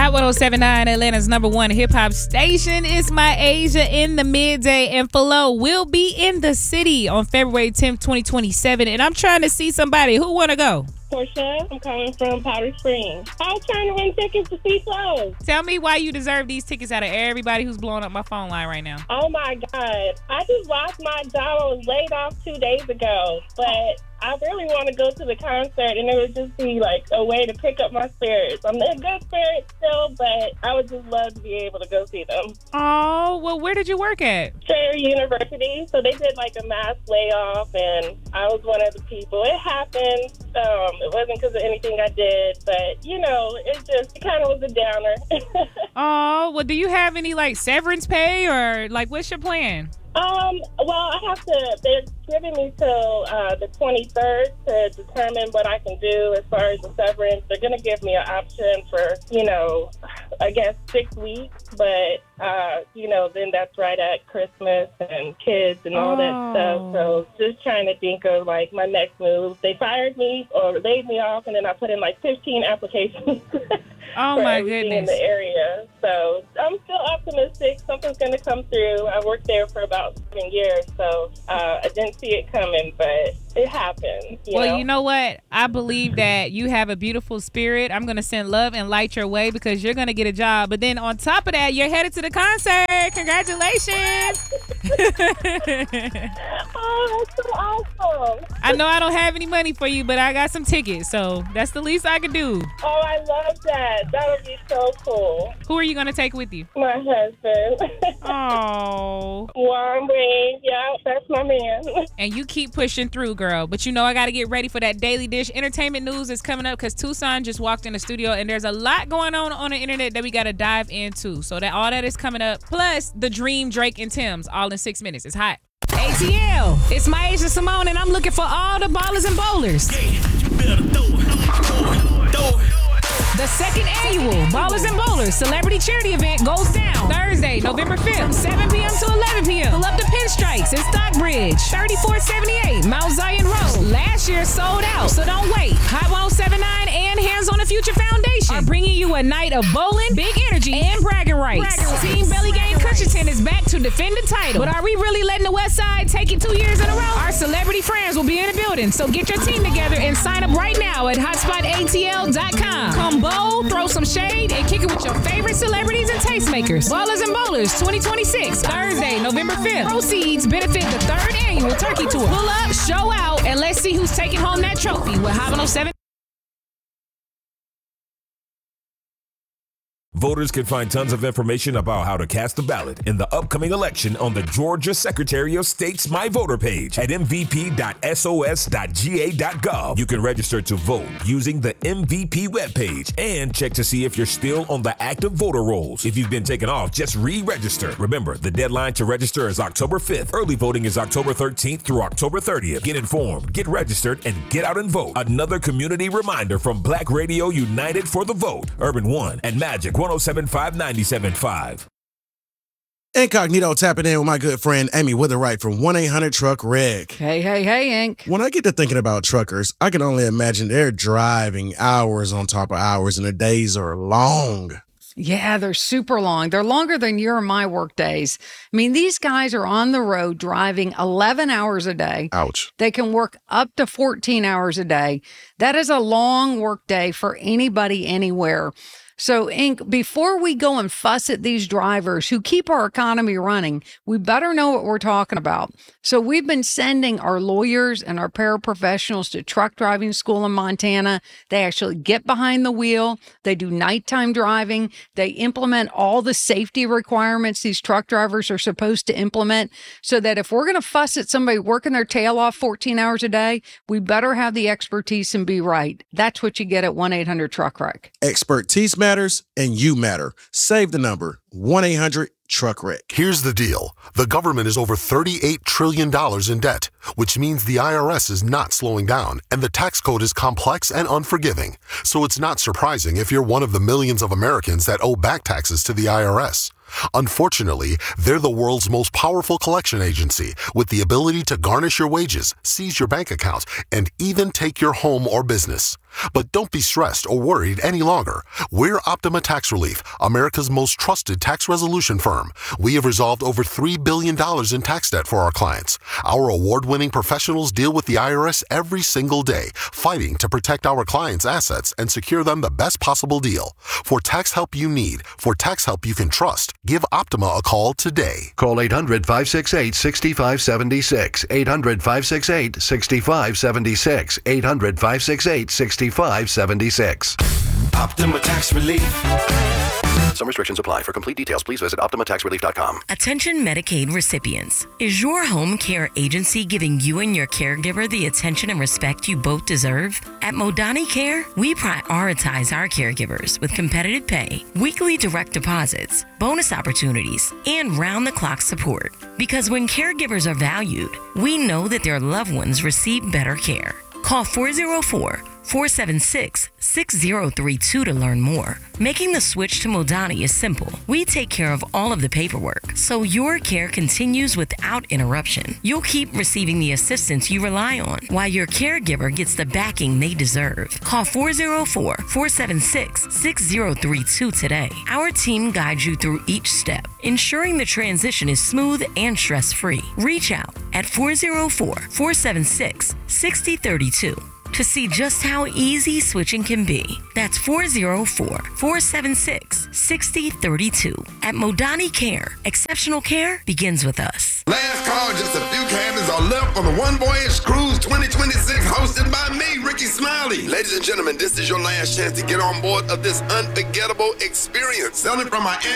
Hot 107.9, Atlanta's #1 hip-hop station. It's My Asia in the midday, and Flo will be in the city on February 10th, 2027, and I'm trying to see somebody. Who want to go? Portia, I'm calling from Powder Springs. I was trying to win tickets to see Flo. Tell me why you deserve these tickets out of everybody who's blowing up my phone line right now. Oh, my God. I just lost my job. I was laid off 2 days ago, but I really want to go to the concert, and it would just be like a way to pick up my spirits. I'm in good spirits still, but I would just love to be able to go see them. Oh, well, where did you work at? Strayer University. So they did like a mass layoff, and I was one of the people. It happened. It wasn't because of anything I did, but, you know, it kind of was a downer. Oh, well, do you have any, like, severance pay, or, like, what's your plan? Well, they're giving me till the 23rd to determine what I can do as far as the severance. They're going to give me an option for, I guess 6 weeks, but, then that's right at Christmas and kids and all that stuff. So just trying to think of, like, my next move. They fired me or laid me off, and then I put in, like, 15 applications. Oh, my goodness. In the area. So I'm still optimistic. Something's going to come through. I worked there for about 7 years, so I didn't see it coming, but it happened. You know what? I believe that you have a beautiful spirit. I'm going to send love and light your way because you're going to get a job. But then on top of that, you're headed to the concert. Congratulations. Oh, that's so awesome. I know I don't have any money for you, but I got some tickets, so that's the least I can do. Oh, I love that. That would be so cool. Who are you going to take with you? My husband. Oh. Warm Wing. Yeah, that's my man. And you keep pushing through, girl. But I got to get ready for that Daily Dish entertainment news is coming up because Tucson just walked in the studio, and there's a lot going on the internet that we got to dive into. So that all that is coming up. Plus, the Dream, Drake, and Tim's all in 6 minutes. It's hot. ATL, it's my Asia Simone, and I'm looking for all the ballers and bowlers. Yeah, you better throw it. The second annual Ballers and Bowlers Celebrity Charity Event goes down Thursday, November 5th from 7 p.m. to 11 p.m. Pull up the Pinstripes in Stockbridge, 3478 Mount Zion Road. Last year sold out, so don't wait. Hot 107.9 and Hands on the Future Foundation are bringing you a night of bowling, big energy, and bragging rights. Team Belly Game Cushion is back to defend the title. But are we really letting the West Side take it 2 years in a row? Our celebrity friends will be in the building, so get your team together and sign up right now at hotspotATL.com. Come bowl, throw some shade, and kick it with your favorite celebrities and tastemakers. Ballers and Bowlers 2026, Thursday, November 5th. Proceeds benefit the 3rd annual Turkey Tour. Pull up, show out, and let's see who's taking home that trophy with Hot 107. Voters can find tons of information about how to cast a ballot in the upcoming election on the Georgia Secretary of State's My Voter page at mvp.sos.ga.gov. You can register to vote using the MVP webpage and check to see if you're still on the active voter rolls. If you've been taken off, just re-register. Remember, the deadline to register is October 5th. Early voting is October 13th through October 30th. Get informed, get registered, and get out and vote. Another community reminder from Black Radio United for the Vote, Urban One, and Magic 107.5 97.5. Incognito tapping in with my good friend Amy Witherwright from 1-800-TRUCK-REG. Hey, Ink. When I get to thinking about truckers, I can only imagine they're driving hours on top of hours and the days are long. Yeah, they're super long. They're longer than your and my work days. I mean, these guys are on the road driving 11 hours a day. Ouch. They can work up to 14 hours a day. That is a long work day for anybody anywhere. So, Ink, before we go and fuss at these drivers who keep our economy running, we better know what we're talking about. So we've been sending our lawyers and our paraprofessionals to truck driving school in Montana. They actually get behind the wheel. They do nighttime driving. They implement all the safety requirements these truck drivers are supposed to implement so that if we're going to fuss at somebody working their tail off 14 hours a day, we better have the expertise and be right. That's what you get at 1-800-TRUCK-REG. Expertise matters and you matter. Save the number 1-800-TRUCK-REG. Here's the deal. The government is over $38 trillion in debt, which means the IRS is not slowing down, and the tax code is complex and unforgiving. So it's not surprising if you're one of the millions of Americans that owe back taxes to the IRS. Unfortunately, they're the world's most powerful collection agency with the ability to garnish your wages, seize your bank account, and even take your home or business. But don't be stressed or worried any longer. We're Optima Tax Relief, America's most trusted tax resolution firm. We have resolved over $3 billion in tax debt for our clients. Our award-winning professionals deal with the IRS every single day, fighting to protect our clients' assets and secure them the best possible deal. For tax help you need, for tax help you can trust, give Optima a call today. Call 800-568-6576. 800-568-6576. 800-568-6576. Optima Tax Relief. Some restrictions apply. For complete details, please visit OptimaTaxRelief.com. Attention Medicaid recipients. Is your home care agency giving you and your caregiver the attention and respect you both deserve? At Modani Care, we prioritize our caregivers with competitive pay, weekly direct deposits, bonus opportunities, and round-the-clock support. Because when caregivers are valued, we know that their loved ones receive better care. Call 404-476-6032 to learn more. Making the switch to Modani is simple. We take care of all of the paperwork, so your care continues without interruption. You'll keep receiving the assistance you rely on, while your caregiver gets the backing they deserve. Call 404-476-6032 today. Our team guides you through each step, ensuring the transition is smooth and stress-free. Reach out at 404-476-6032 to see just how easy switching can be. That's 404-476-6032. At Modani Care, exceptional care begins with us. Last call, just a few cabins are left for the One Voyage Cruise 2026, hosted by me, Ricky Smiley. Ladies and gentlemen, this is your last chance to get on board of this unforgettable experience. Selling from our